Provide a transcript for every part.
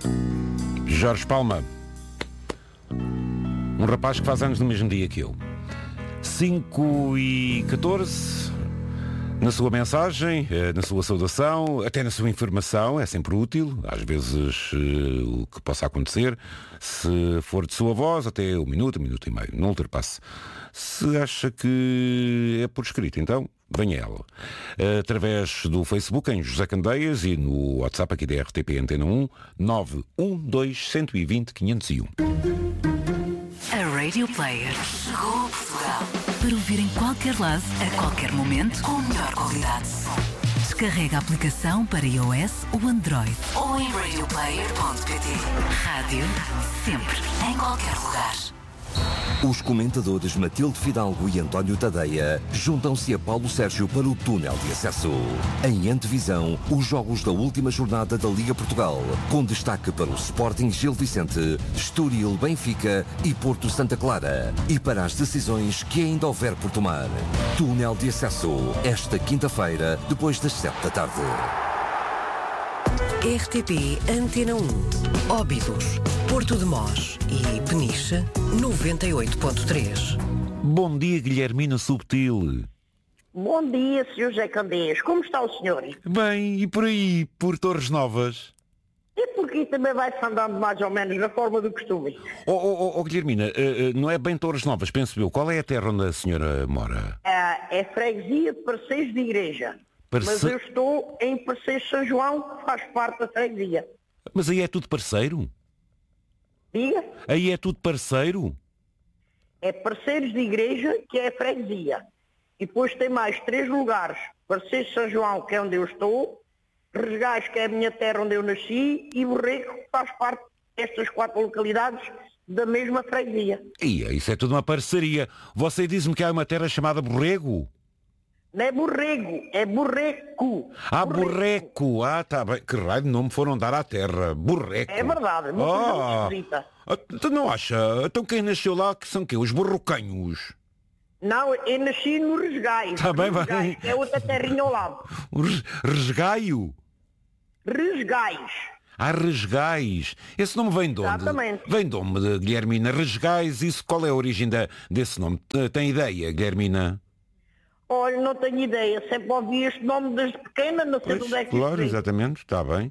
Jorge Palma, um rapaz que faz anos no mesmo dia que eu. 5h14, na sua mensagem, na sua saudação, até na sua informação, é sempre útil, às vezes o que possa acontecer, se for de sua voz, até um minuto e meio, não ultrapasse. Se acha que é por escrito, então venha ela. Através do Facebook, em José Candeias, e no WhatsApp aqui da RTP Antena 1, 912 120 501. A Radio Player chegou a Portugal para ouvir em qualquer lado, a qualquer momento, com a melhor qualidade de som. Descarrega a aplicação para iOS ou Android ou em radioplayer.pt. Rádio sempre, em qualquer lugar. Os comentadores Matilde Fidalgo e António Tadeia juntam-se a Paulo Sérgio para o túnel de acesso. Em antevisão, os jogos da última jornada da Liga Portugal, com destaque para o Sporting Gil Vicente, Estoril Benfica e Porto Santa Clara. E para as decisões que ainda houver por tomar. Túnel de acesso, esta quinta-feira, depois das 7 da tarde. RTP Antena 1, Óbidos, Porto de Mós e Peniche, 98.3. Bom dia, Guilhermina Subtil. Bom dia, Sr. José Candeias. Como está o senhor? Bem, e por aí, por Torres Novas? E porque também vai-se andando mais ou menos na forma do costume. Guilhermina, não é bem Torres Novas, penso eu. Qual é a terra onde a senhora mora? É freguesia de Parceiros de Igreja. Mas eu estou em Parceiros São João, que faz parte da freguesia. Mas aí é tudo parceiro? Diga? Aí é tudo parceiro? É Parceiros de Igreja, que é a freguesia. E depois tem mais 3 lugares. Parceiros São João, que é onde eu estou. Resgais, que é a minha terra onde eu nasci. E Borrego, que faz parte destas 4 localidades da mesma freguesia. Isso é tudo uma parceria. Você diz-me que há uma terra chamada Borrego? Não é Borrego, é Borreco. Borreco. Tá bem. Que raio de nome foram dar à terra? Borreco. É verdade, uma coisa escrita. Tu não acha? Então quem nasceu lá que são quê? Os borrocanhos? Não, eu nasci no Resgai. Tá bem, Resgai, é outra terrinha ao lado. Resgaio? Resgais. Resgais. Esse nome vem de onde? Exatamente. Vem de onde, Guilhermina? Resgais, isso qual é a origem desse nome? Tem ideia, Guilhermina? Olha, não tenho ideia. Sempre ouvi este nome desde pequena, não sei de onde é que claro, isso exatamente, está bem.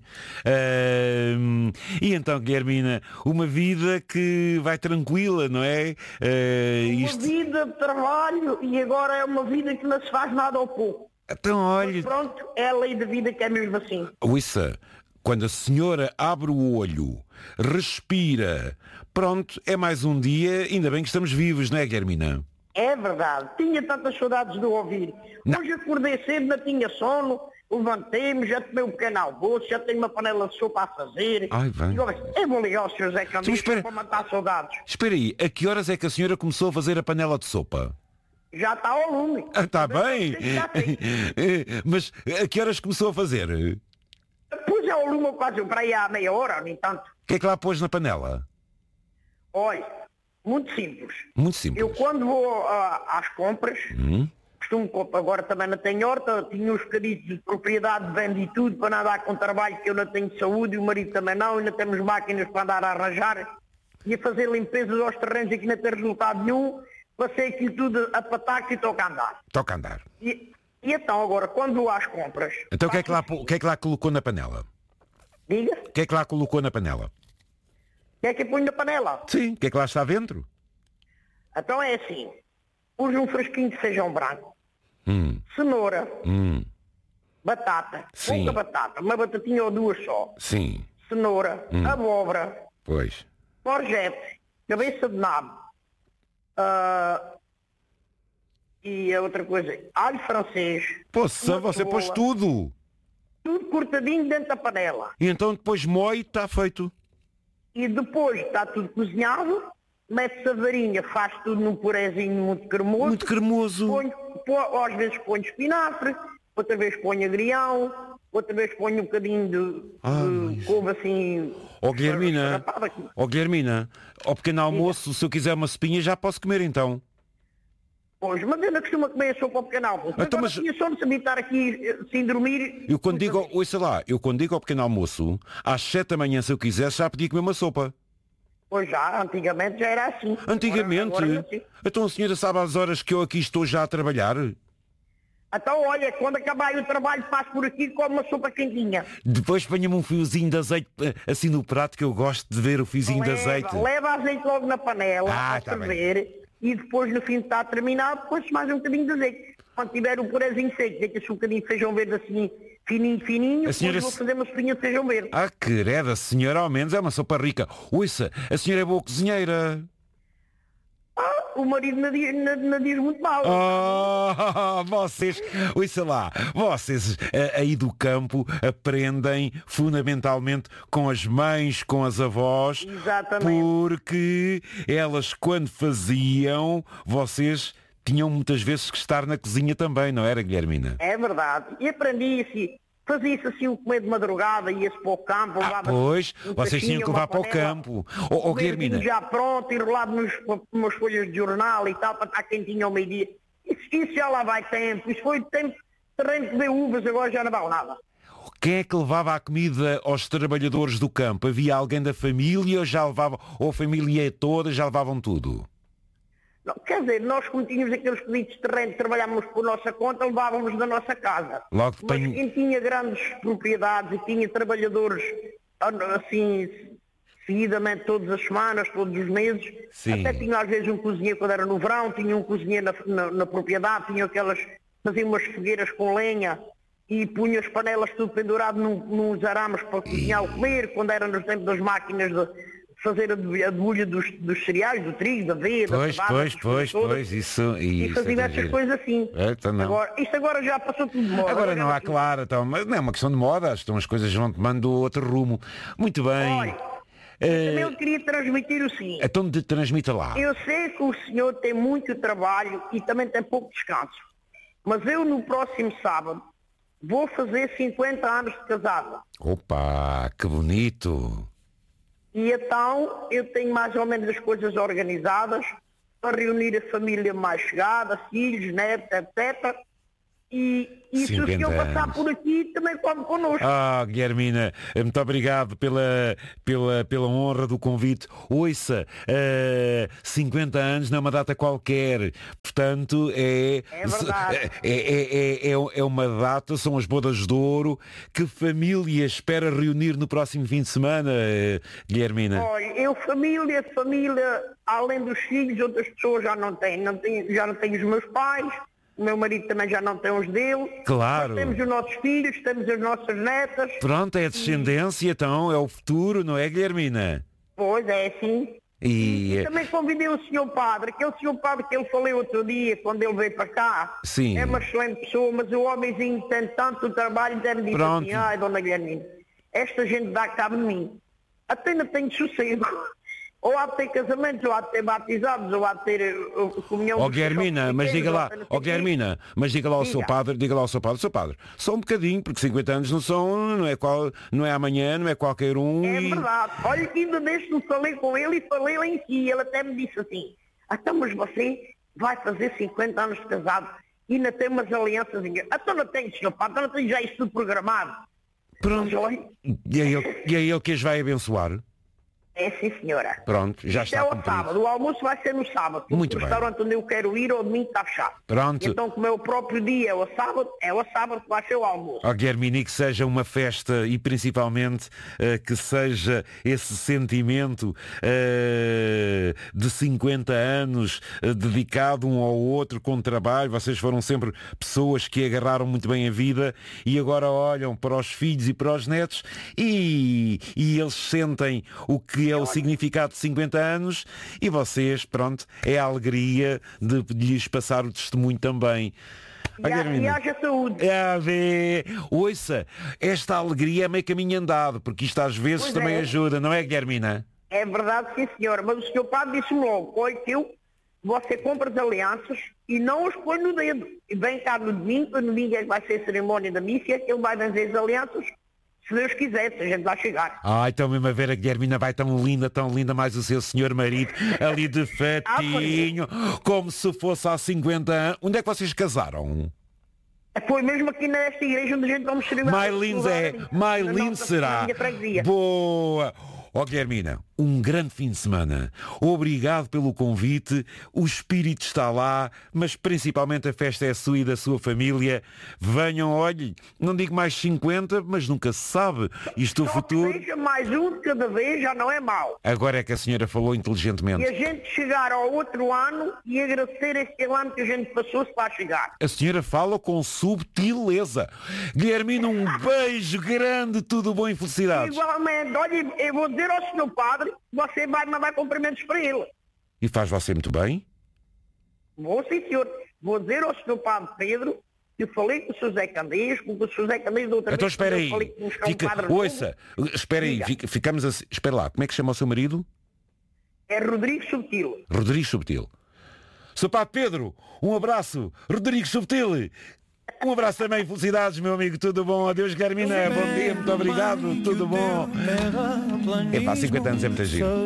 E então, Guilhermina, uma vida que vai tranquila, não é? Uma vida de trabalho e agora é uma vida que não se faz nada ao pouco. Então, olha... Mas pronto, é a lei da vida que é mesmo assim. Ouça, quando a senhora abre o olho, respira, pronto, é mais um dia, ainda bem que estamos vivos, não é, Guilhermina? É verdade, tinha tantas saudades de ouvir. Não. Hoje acordei cedo, não tinha sono, levantei-me, já tomei um pequeno almoço, já tenho uma panela de sopa a fazer. Ai, bem. É bom ligar ao Sr. José Candeias para matar saudades. Espera aí, a que horas é que a senhora começou a fazer a panela de sopa? Já está ao lume. Está bem. Mas a que horas começou a fazer? Pus ao lume quase para aí há meia hora, no entanto. O que é que lá pôs na panela? Olha, muito simples. Muito simples. Eu quando vou às compras, costumo comprar, agora também não tenho horta, tinha uns bocaditos de propriedade, vendo e tudo, para não andar com trabalho, que eu não tenho saúde, e o marido também não, ainda temos máquinas para andar a arranjar, e a fazer limpezas aos terrenos e que não tem resultado nenhum, passei aquilo tudo a pataco e toca a andar. Toca a andar. E então agora, quando vou às compras... Então o que é que lá colocou na panela? Diga? O que é que lá colocou na panela? O que é que eu ponho na panela? Sim, o que é que lá está dentro? Então é assim, pus um fresquinho de feijão branco, cenoura, batata, Sim. pouca batata, uma batatinha ou duas só, Sim. cenoura, abóbora, Pois. courgette, cabeça de nabo, e a outra coisa, alho francês. Poça, você pôs tudo. Tudo cortadinho dentro da panela. E então depois moe e está feito. E depois está tudo cozinhado, mete-se a varinha, faz tudo num purezinho muito cremoso. Muito cremoso. Às vezes ponho espinafre, outra vez ponho agrião, outra vez ponho um bocadinho de couve assim... Guilhermina, ao pequeno almoço, se eu quiser uma sopinha, já posso comer então. Hoje, mas ainda costuma comer a sopa ao pequeno almoço. Então, Agora tinha sono, sabia estar aqui sem dormir. Eu quando digo, ouça lá, eu quando digo ao pequeno almoço, às 7 da manhã, se eu quisesse, já podia comer uma sopa. Pois já, antigamente já era assim. Antigamente? Agora é assim. Então a senhora sabe às horas que eu aqui estou já a trabalhar? Então, olha, quando acabar o trabalho, passo por aqui e como uma sopa quentinha. Depois ponha-me um fiozinho de azeite assim no prato, que eu gosto de ver o fiozinho de azeite. Leva azeite logo na panela, a tá ferver, e depois no fim de estar terminado, põe-se mais um bocadinho de azeite. Quando tiver o purezinho seco, deita-se um bocadinho de feijão verde assim, fininho, A senhora depois vou fazer uma sopinha de feijão verde. Ah, querida, a senhora ao menos é uma sopa rica. Ouça, a senhora é boa cozinheira. O marido não diz muito mal. Vocês, ouça lá, vocês aí do campo aprendem fundamentalmente com as mães, com as avós. Exatamente. Porque elas quando faziam, vocês tinham muitas vezes que estar na cozinha também, não era, Guilhermina? É verdade. E aprendi assim, fazia-se assim o comer de madrugada, ia-se para o campo, levava Pois, um vocês tinham tachinho, que levar uma para o panela, campo. Guilhermina. Guilhermina. Já pronto, enrolado umas folhas de jornal e tal, para estar quentinho ao meio-dia. Isso já lá vai tempo. Isso foi tempo terreno que deu uvas, agora já não vale nada. Quem é que levava a comida aos trabalhadores do campo? Havia alguém da família ou já levava, ou a família toda já levavam tudo? Não, quer dizer, nós como tínhamos aqueles pedidos de terreno, trabalhávamos por nossa conta, levávamos da nossa casa. Logo Mas quem tinha grandes propriedades e tinha trabalhadores assim, seguidamente todas as semanas, todos os meses, Sim. até tinha às vezes um cozinheiro quando era no verão, tinha um cozinheiro na propriedade, tinha aquelas, fazia umas fogueiras com lenha e punha as panelas tudo pendurado nos arames para cozinhar o comer, quando era nos tempos das máquinas de fazer a debulha dos cereais, do trigo, da aveia, da cevada, Pois, isso e fazia essas coisas assim. Então não. Isto agora já passou tudo de moda. Agora não há, claro, então, mas não é uma questão de moda, então as coisas vão tomando outro rumo. Muito bem. Olha, também eu queria transmitir o seguinte. Então transmita lá. Eu sei que o senhor tem muito trabalho e também tem pouco descanso. Mas eu no próximo sábado vou fazer 50 anos de casado. Opa, que bonito. E então eu tenho mais ou menos as coisas organizadas para reunir a família mais chegada, filhos, netos, etc. E se o senhor passar por aqui, também come connosco. Guilhermina, muito obrigado pela honra do convite. Ouça, 50 anos não é uma data qualquer, portanto É verdade. é uma data, são as bodas de ouro. Que família espera reunir no próximo fim de semana, Guilhermina? Olha, família, além dos filhos, outras pessoas já não tenho os meus pais. O meu marido também já não tem os dele. Claro. Nós temos os nossos filhos, temos as nossas netas. Pronto, é a descendência, então, é o futuro, não é, Guilhermina? Pois é, sim. E também convidei o senhor padre, aquele senhor padre que eu falei outro dia, quando ele veio para cá. Sim. É uma excelente pessoa, mas o homenzinho tem tanto trabalho, deve dizer assim, ai, dona Guilhermina, esta gente dá cabo de mim. Até não tenho sossego. Ou há de ter casamentos, ou há de ter batizados, ou há de ter comunhão. Guilhermina, mas diga lá, Guilhermina, mas diga lá ao seu padre, seu padre, só um bocadinho, porque 50 anos não é amanhã, não é qualquer um. É verdade. Olha que ainda desde que falei com ele e falei lá em si, ele até me disse assim, então mas você vai fazer 50 anos de casado e ainda tem umas alianças, então não tem, senhor padre, não tem já isso tudo programado. Pronto. E é ele que as vai abençoar? É sim, senhora. Pronto, já isto está é cumprido. o sábado, o almoço vai ser no sábado. Muito o bem. restaurante onde eu quero ir, ao domingo está fechado. Pronto. Então, como é o próprio dia, é o sábado que vai ser o almoço. Guilhermina, que seja uma festa e principalmente que seja esse sentimento de 50 anos dedicado um ao outro com trabalho. Vocês foram sempre pessoas que agarraram muito bem a vida e agora olham para os filhos e para os netos e eles sentem o que é o significado de 50 anos e vocês, pronto, é a alegria de lhes passar o testemunho também. E haja saúde. Ouça, esta alegria é meio caminho andado, porque isto às vezes Pois também é. ajuda, não é, Guilhermina? É verdade, sim, senhora. Mas o senhor padre disse-me logo, olha que você compra as alianças e não os põe no dedo. E vem cá no domingo é que vai ser a cerimónia da missa, é que ele vai benzer as alianças Se Deus quiser, se a gente vai chegar. Ai, então mesmo a ver a Guilhermina vai tão linda, mais o seu senhor marido, ali de fatinho, como se fosse há 50 anos. Onde é que vocês casaram? Foi mesmo aqui nesta igreja onde a gente vamos celebrar. Mais lindo é, mais lindo será. Boa! Ó Guilhermina, um grande fim de semana. Obrigado pelo convite. O espírito está lá, mas principalmente a festa é sua e da sua família. Venham, olhe, não digo mais 50, mas nunca se sabe. Isto o futuro. Seja mais um de cada vez, já não é mau. Agora é que a senhora falou inteligentemente. E a gente chegar ao outro ano e agradecer este ano que a gente passou, se vai chegar. A senhora fala com subtileza. Guilhermina, um beijo grande, tudo bom e felicidades. Igualmente, olha, eu vou dizer ao senhor padre, você vai mandar cumprimentos para ele. E faz você muito bem? Vou sim, senhor. Vou dizer ao senhor padre Pedro que eu falei com o Sr. Zé Candês, com o Sr. Zé Candês da outra então vez. espera aí. Ouça, espera aí, ficamos assim. Espera lá, como é que chama o seu marido? É Rodrigo Subtil. Rodrigo Subtil. Sr. Padre Pedro, um abraço. Rodrigo Subtil. Um abraço também, felicidades, meu amigo, tudo bom? Adeus, Guilhermina, bom dia, muito obrigado, tudo bom. É pá, 50 anos é muita giro.